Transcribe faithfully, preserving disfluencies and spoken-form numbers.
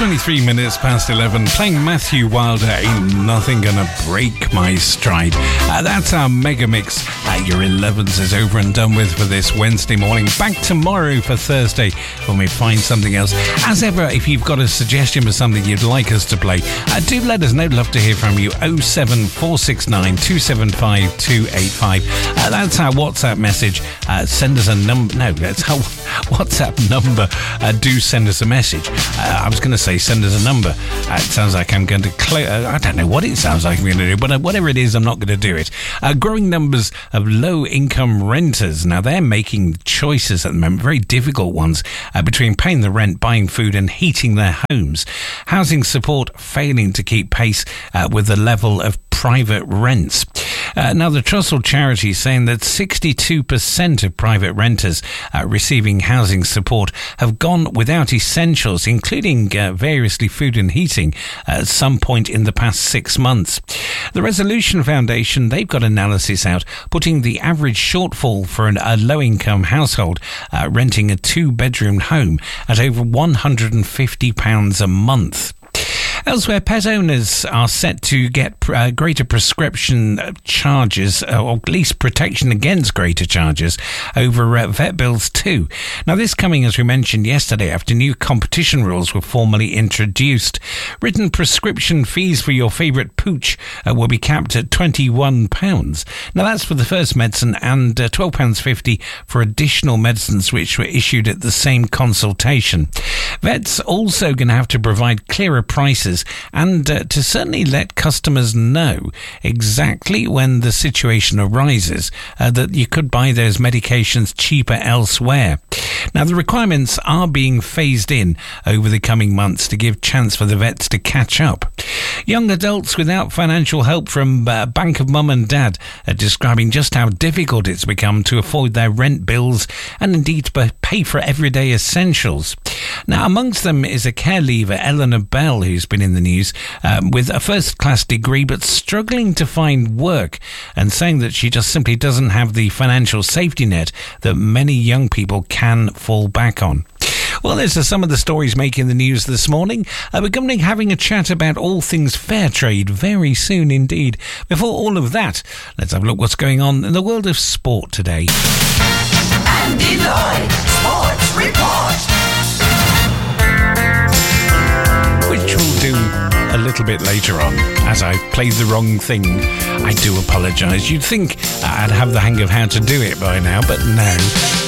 twenty-three minutes past eleven, playing Matthew Wilder, Ain't Nothing Gonna Break My Stride. Uh, that's our mega mix. Uh, your elevens is over and done with for this Wednesday morning. Back tomorrow for Thursday when we find something else. As ever, if you've got a suggestion for something you'd like us to play, uh, do let us know. Love to hear from you. oh seven four six nine two seven five two eight five. Uh, that's our WhatsApp message. Uh, send us a number. No, that's our WhatsApp number. Uh, do send us a message. Uh, I was going to say send us a number. Uh, it sounds like I'm going to close. Uh, I don't know what it sounds like I'm going to do, but uh, whatever it is, I'm not going to do it. Uh, growing numbers of low-income renters. Now, they're making choices at the moment, very difficult ones, uh, between paying the rent, buying food and heating their homes. Housing support failing to keep pace uh, with the level of private rents. Uh, now, the Trussell charity is saying that sixty-two percent of private renters uh, receiving housing support have gone without essentials, including uh, variously food and heating, uh, at some point in the past six months. The Resolution Foundation, they've got analysis out putting the average shortfall for an, a low-income household uh, renting a two-bedroom home at over one hundred fifty pounds a month. Elsewhere, pet owners are set to get uh, greater prescription charges, uh, or at least protection against greater charges over uh, vet bills too. Now, this coming, as we mentioned yesterday, after new competition rules were formally introduced. Written prescription fees for your favourite pooch uh, will be capped at twenty-one pounds. Now, that's for the first medicine, and uh, twelve pounds fifty for additional medicines which were issued at the same consultation. Vets also going to have to provide clearer prices and uh, to certainly let customers know exactly when the situation arises uh, that you could buy those medications cheaper elsewhere. Now, the requirements are being phased in over the coming months to give chance for the vets to catch up. Young adults without financial help from uh, Bank of Mum and Dad are describing just how difficult it's become to afford their rent bills and indeed to pay for everyday essentials. Now, amongst them is a care leaver, Eleanor Bell, who's been in the news um, with a first-class degree but struggling to find work and saying that she just simply doesn't have the financial safety net that many young people can fall back on. Well, those are some of the stories making the news this morning. Uh, we're going to be having a chat about all things fair trade very soon indeed. Before all of that, let's have a look what's going on in the world of sport today. Andy Lloyd, Sports Report. Which we'll do a little bit later on, as I played the wrong thing. I do apologise. You'd think I'd have the hang of how to do it by now, but no.